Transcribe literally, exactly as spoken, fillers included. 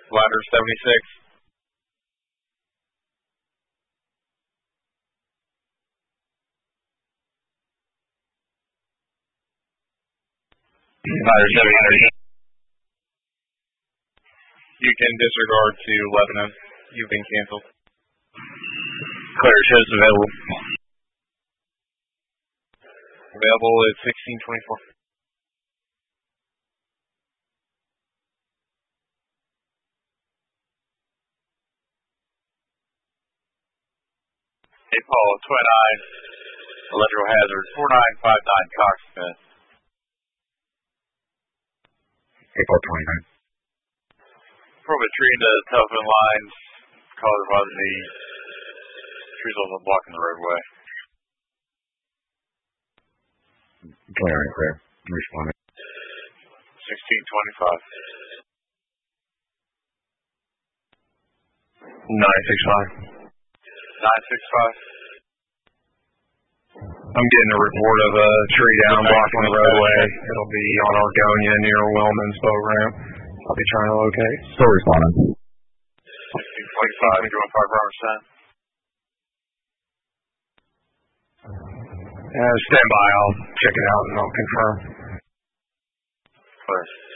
Ladder seventy-six. Ladder seventy-six. You can disregard to Lebanon. You've been canceled. Clear, shows available. Available is sixteen twenty-four. Hey, Paul, twenty-nine, electrical hazard, four nine five nine, Cox Smith. Hey, Paul, twenty-nine. From a tree in the telephone lines caused by the trees also blocking the roadway. Clear and clear. Responding. sixteen twenty-five. nine six five. nine six five. I'm getting a report of a tree down blocking the roadway. It'll be on Argonia near Wellman's boat ramp. I'll be trying to locate. Still responding. sixteen twenty-five, you're doing five percent. Uh, stand by. I'll check it out and I'll confirm. Clear.